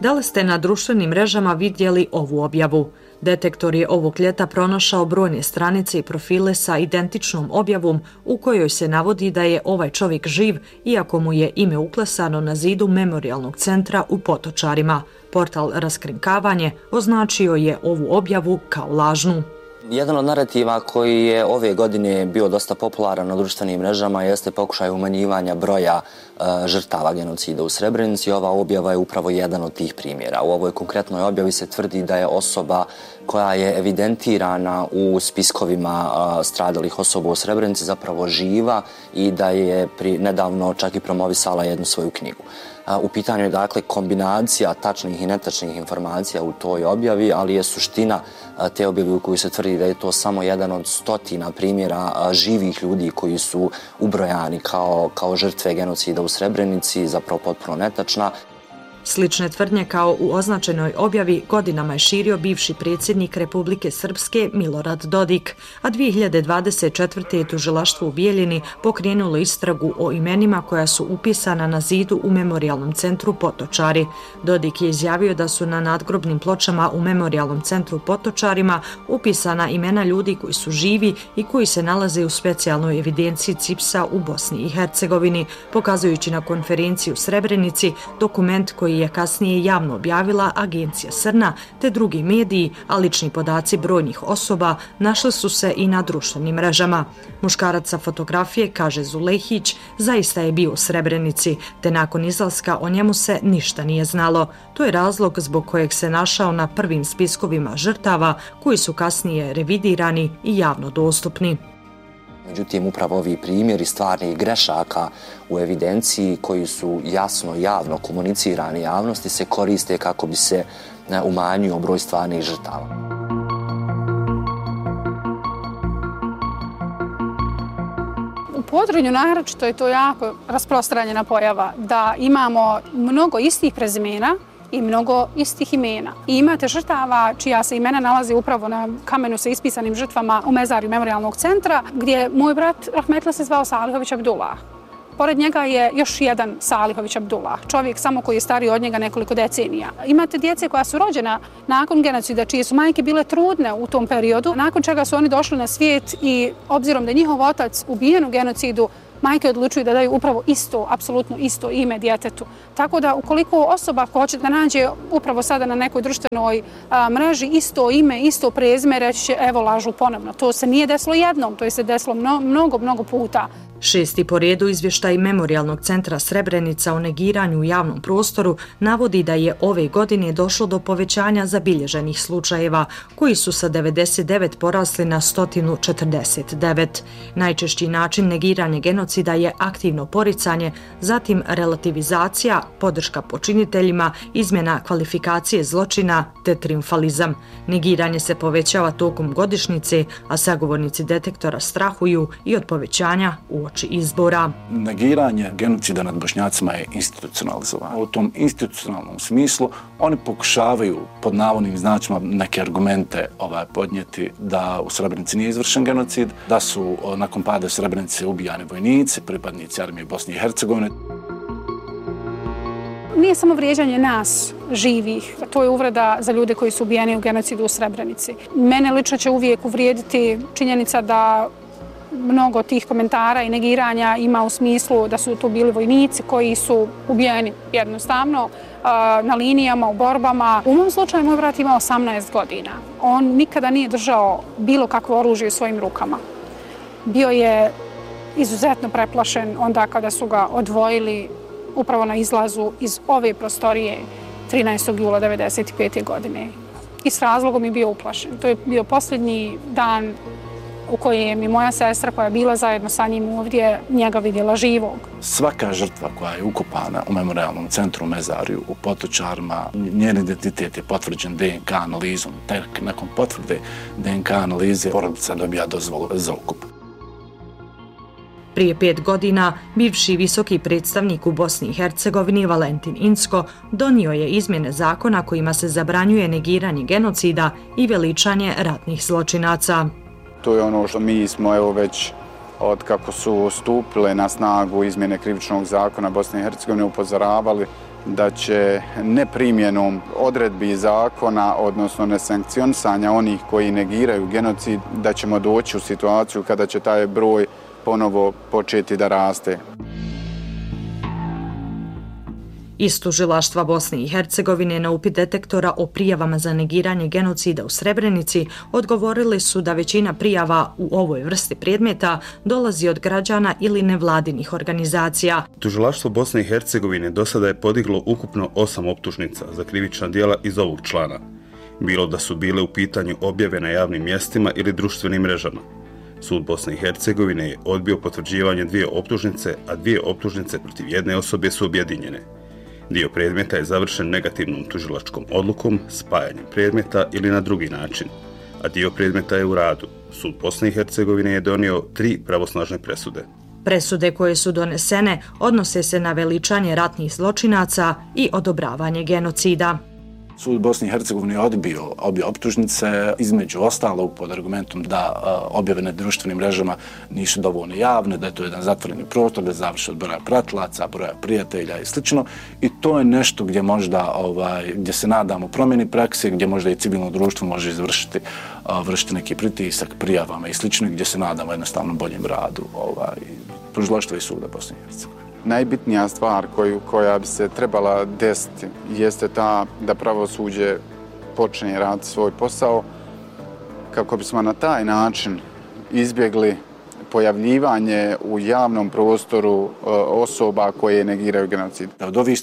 Da li ste na društvenim mrežama vidjeli ovu objavu? Detektor je ovog ljeta pronašao brojne stranice i profile sa identičnom objavom u kojoj se navodi da je ovaj čovjek živ, iako mu je ime uklesano na zidu memorijalnog centra u Potočarima. Portal Raskrinkavanje označio je ovu objavu kao lažnu. Jedan od narativa koji je ove godine bio dosta popularan na društvenim mrežama jeste pokušaj umanjivanja broja žrtava genocida u Srebrenici. Ova objava je upravo jedan od tih primjera. U ovoj konkretnoj objavi se tvrdi da je osoba koja je evidentirana u spiskovima stradalih osoba u Srebrenici zapravo živa i da je nedavno čak i promovisala jednu svoju knjigu. U pitanju je dakle kombinacija tačnih i netačnih informacija u toj objavi, ali je suština te objave u kojoj se tvrdi da je to samo jedan od stotina primjera živih ljudi koji su ubrojani kao žrtve genocida u Srebrenici, zapravo potpuno netačna. Slične tvrdnje kao u označenoj objavi godinama je širio bivši predsjednik Republike Srpske Milorad Dodik, a 2024. je tužilaštvo u Bijeljini pokrenulo istragu o imenima koja su upisana na zidu u memorijalnom centru Potočari. Dodik je izjavio da su na nadgrobnim pločama u memorijalnom centru Potočarima upisana imena ljudi koji su živi i koji se nalaze u specijalnoj evidenciji CIPS-a u Bosni i Hercegovini, pokazujući na konferenciji u Srebrenici dokument koji je kasnije javno objavila agencija Srna te drugi mediji, a lični podaci brojnih osoba našli su se i na društvenim mrežama. Muškarac sa fotografije, kaže Zulehić, zaista je bio u Srebrenici, te nakon izlaska o njemu se ništa nije znalo. To je razlog zbog kojeg se našao na prvim spiskovima žrtava, koji su kasnije revidirani i javno dostupni. Međutim, upravo ovi primjeri stvarnih grešaka u evidenciji koji su jasno, javno komunicirani javnosti se koriste kako bi se umanjio broj stvarnih žrtava. U Podrinju naročito je to jako rasprostranjena pojava da imamo mnogo istih prezimena i mnogo istih imena. I imate žrtava čija se imena nalaze upravo na kamenu sa ispisanim žrtvama u mezarju memorijalnog centra, gdje moj brat Rahmetla se zvao Salihović Abdullah. Pored njega je još jedan Salihović Abdullah, čovjek samo koji je stariji od njega nekoliko decenija. Imate djece koja su rođena nakon genocida, čije su majke bile trudne u tom periodu, nakon čega su oni došli na svijet i obzirom da je njihov otac ubijen u genocidu, majke odlučuju da daju upravo isto, apsolutno isto ime djetetu. Tako da ukoliko osoba hoće da nađe upravo sada na nekoj društvenoj mreži isto ime, isto prezime, reći će evo lažu ponovno. To se nije desilo jednom, to je se desilo mnogo puta. 6. po redu izvještaj Memorijalnog centra Srebrenica o negiranju u javnom prostoru navodi da je ove godine došlo do povećanja zabilježenih slučajeva, koji su sa 99 porasli na 149. Najčešći način negiranja genocida je aktivno poricanje, zatim relativizacija, podrška počiniteljima, izmjena kvalifikacije zločina te trijumfalizam. Negiranje se povećava tokom godišnjice, a sagovornici detektora strahuju i od povećanja uoči izbora. Negiranje genocida nad Bošnjacima je institucionalizovano. U tom institucionalnom smislu oni pokušavaju pod navodnim znacima neke argumente podnijeti da u Srebrenici nije izvršen genocid, da su nakon pada Srebrenice ubijani vojnici, pripadnici armije Bosne i Hercegovine. Nije samo vrijeđanje nas, živih, to je uvreda za ljude koji su ubijeni u genocidu u Srebrenici. Mene lično će uvijek uvrijediti činjenica da mnogo tih komentara i negiranja ima u smislu da su to bili vojnici koji su ubijeni jednostavno na linijama, u borbama. U mom slučaju moj brat imao 18 godina. On nikada nije držao bilo kakvo oružje u svojim rukama. Bio je izuzetno preplašen onda kada su ga odvojili upravo na izlazu iz ove prostorije 13. jula 1995. godine. I s razlogom je bio uplašen. To je bio posljednji dan u kojem je moja sestra koja je bila zajedno sa njim ovdje njega vidjela živog. Svaka žrtva koja je ukopana u memorijalnom centru Mezarju u Potočarima, njen identitet je potvrđen DNK analizom. Tek nakon potvrde DNK analize porodica dobija dozvolu za ukup. Prije 5 godina, bivši visoki predstavnik u Bosni i Hercegovini Valentin Incko donio je izmjene zakona kojima se zabranjuje negiranje genocida i veličanje ratnih zločinaca. To je ono što mi smo već od kako su stupile na snagu izmjene krivičnog zakona Bosne i Hercegovine upozoravali da će neprimjenom odredbi zakona, odnosno nesankcionisanja onih koji negiraju genocid, da ćemo doći u situaciju kada će taj broj ponovo početi da raste. Iz tužilaštva Bosne i Hercegovine na upit detektora o prijavama za negiranje genocida u Srebrenici odgovorili su da većina prijava u ovoj vrsti predmeta dolazi od građana ili nevladinih organizacija. Tužilaštvo Bosne i Hercegovine do sada je podiglo ukupno 8 optužnica za krivična djela iz ovog člana, bilo da su bile u pitanju objave na javnim mjestima ili društvenim mrežama. Sud Bosne i Hercegovine je odbio potvrđivanje 2 optužnice, a 2 optužnice protiv jedne osobe su objedinjene. Dio predmeta je završen negativnom tužilačkom odlukom, spajanjem predmeta ili na drugi način, a dio predmeta je u radu. Sud Bosne i Hercegovine je donio 3 pravosnažne presude. Presude koje su donesene odnose se na veličanje ratnih zločinaca i odobravanje genocida. Sud Bosne i Hercegovine je odbio obje optužnice, između ostalog pod argumentom da objave na društvenim mrežama nisu dovoljno javne, da je to jedan zatvoreni prostor, da završi od broja pratilaca, broja prijatelja i sl. I to je nešto gdje možda, gdje se nadamo promjeni prakse, gdje možda i civilno društvo može vršiti neki pritisak prijavama i sl. Gdje se nadamo jednostavno boljem radu tužilaštva i suda Bosne i Hercegovine. Najbitnija stvar koja bi se trebala desiti jeste ta da pravosuđe počne raditi svoj posao kako bismo na taj način izbjegli pojavljivanje u javnom prostoru osoba koje negiraju genocid. Od ovih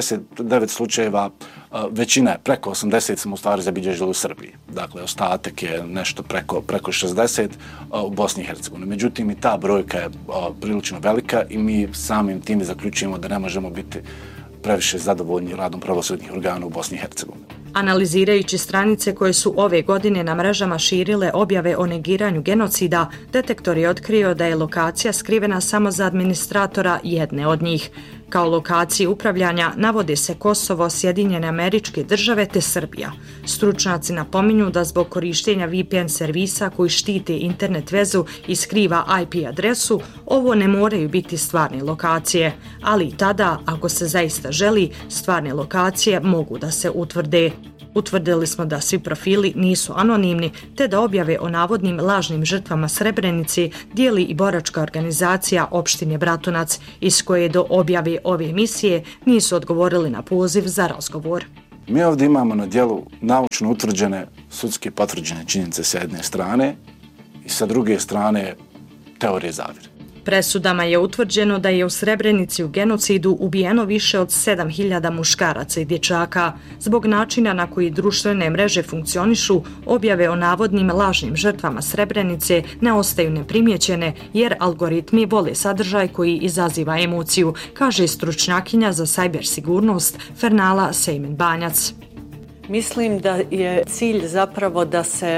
149 slučajeva većina je, preko 80 smo u stvari zabilježili u Srbiji. Dakle, ostatak je nešto preko 60 u Bosni i Hercegovini. Međutim, i ta brojka je prilično velika i mi samim tim zaključujemo da ne možemo biti previše zadovoljni radom pravosudnih organa u Bosni i Hercegovini. Analizirajući stranice koje su ove godine na mrežama širile objave o negiranju genocida, detektor je otkrio da je lokacija skrivena samo za administratora jedne od njih. Kao lokaciji upravljanja navode se Kosovo, Sjedinjene Američke Države te Srbija. Stručnjaci napominju da zbog korištenja VPN servisa koji štite internet vezu i skriva IP adresu, ovo ne moraju biti stvarne lokacije, ali i tada, ako se zaista želi, stvarne lokacije mogu da se utvrde. Utvrdili smo da svi profili nisu anonimni, te da objave o navodnim lažnim žrtvama Srebrenici dijeli i boračka organizacija opštine Bratunac, iz koje do objave ove emisije nisu odgovorili na poziv za razgovor. Mi ovdje imamo na djelu naučno utvrđene, sudski potvrđene činjenice s jedne strane i sa druge strane teorije zavjere. Presudama je utvrđeno da je u Srebrenici u genocidu ubijeno više od 7.000 muškaraca i dječaka. Zbog načina na koji društvene mreže funkcionišu, objave o navodnim lažnim žrtvama Srebrenice ne ostaju neprimjećene jer algoritmi vole sadržaj koji izaziva emociju, kaže stručnjakinja za sajber sigurnost Fernala Sejmen-Banjac. Mislim da je cilj zapravo da se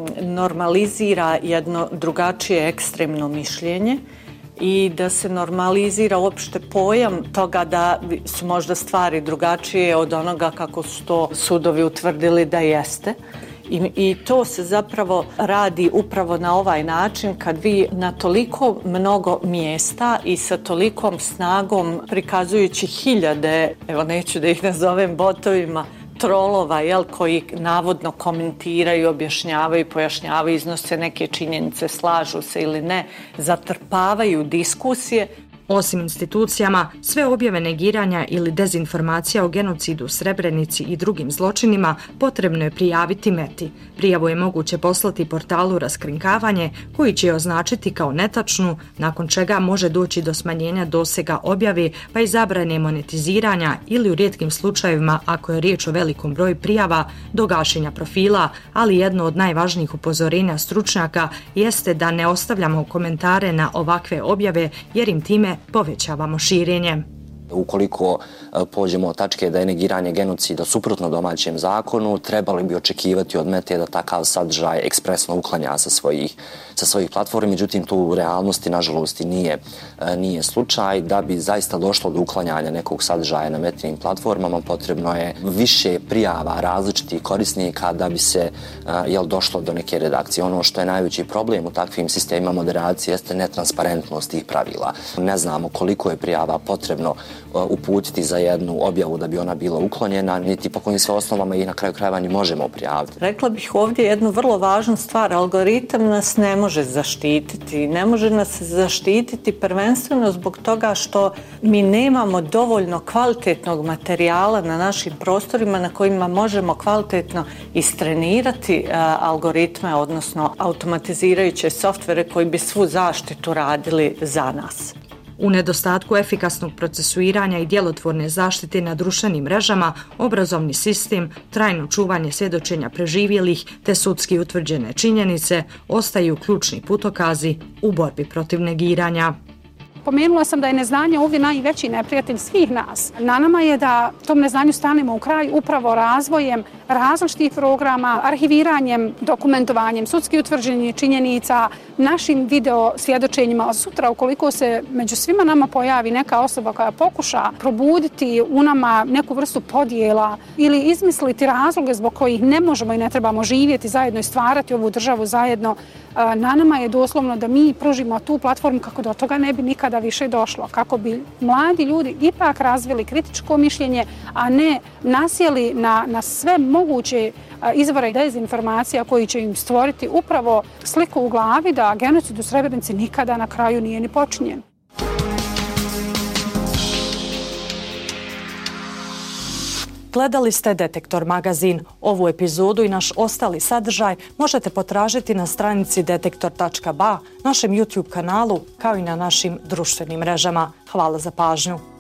normalizira jedno drugačije ekstremno mišljenje i da se normalizira uopšte pojam toga da su možda stvari drugačije od onoga kako su to sudovi utvrdili da jeste. I to se zapravo radi upravo na ovaj način kad vi na toliko mnogo mjesta i sa tolikom snagom prikazujući hiljade, evo neću da ih nazovem botovima, trolova, koji navodno komentiraju, objašnjavaju, pojašnjavaju, iznose neke činjenice, slažu se ili ne, zatrpavaju diskusije. Osim institucijama, sve objave negiranja ili dezinformacija o genocidu u Srebrenici i drugim zločinima potrebno je prijaviti Meti. Prijavu je moguće poslati portalu Raskrinkavanje, koji će je označiti kao netačnu, nakon čega može doći do smanjenja dosega objave pa i zabrane monetiziranja ili u rijetkim slučajevima, ako je riječ o velikom broju prijava, do gašenja profila, ali jedno od najvažnijih upozorenja stručnjaka jeste da ne ostavljamo komentare na ovakve objave jer im time povećavamo širenje. Ukoliko pođemo od tačke da je negiranje genocida suprotno domaćem zakonu, trebali bi očekivati od Mete da takav sadržaj ekspresno uklanja sa svojih platformi, međutim to u realnosti nažalost nije slučaj. Da bi zaista došlo do uklanjanja nekog sadržaja na Metinim platformama, potrebno je više prijava različitih korisnika da bi se došlo do neke redakcije. Ono što je najveći problem u takvim sistemima moderacije jeste netransparentnost tih pravila. Ne znamo koliko je prijava potrebno uputiti za jednu objavu da bi ona bila uklonjena, niti po kojim sve osnovama i na kraju krajeva ni možemo prijaviti. Rekla bih ovdje jednu vrlo važnu stvar. Algoritam nas ne može zaštititi. Ne može nas zaštititi prvenstveno zbog toga što mi nemamo dovoljno kvalitetnog materijala na našim prostorima na kojima možemo kvalitetno istrenirati algoritme, odnosno automatizirajuće softvere koji bi svu zaštitu radili za nas. U nedostatku efikasnog procesuiranja i djelotvorne zaštite na društvenim mrežama, obrazovni sistem, trajno čuvanje svjedočenja preživjelih te sudski utvrđene činjenice ostaju ključni putokazi u borbi protiv negiranja. Pomenula sam da je neznanje ovdje najveći neprijatelj svih nas. Na nama je da tom neznanju stanemo u kraj upravo razvojem različitih programa, arhiviranjem, dokumentovanjem, sudski utvrđenih činjenica, našim video svjedočenjima. Sutra, ukoliko se među svima nama pojavi neka osoba koja pokuša probuditi u nama neku vrstu podjela ili izmisliti razloge zbog kojih ne možemo i ne trebamo živjeti zajedno i stvarati ovu državu zajedno, na nama je doslovno da mi pružimo tu platformu kako do toga ne bi nikada više došlo, kako bi mladi ljudi ipak razvili kritičko mišljenje, a ne nasjeli na sve moguće izvore dezinformacija koji će im stvoriti upravo sliku u glavi da genocid u Srebrenici nikada na kraju nije ni počinjen. Gledali ste Detektor magazin. Ovu epizodu i naš ostali sadržaj možete potražiti na stranici detektor.ba, našem YouTube kanalu, kao i na našim društvenim mrežama. Hvala za pažnju.